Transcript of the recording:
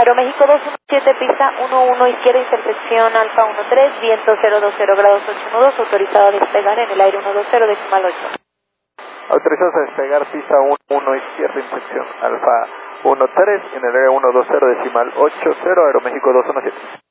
Aeroméxico 217, pista 11 izquierda, intersección Alfa 13, viento 020 grados 812, autorizado a despegar en el aire 120, decimal 8. Autorizados a despegar, pista 11 izquierda, intersección Alfa 13, en el aire 120, decimal 80, Aeroméxico 217.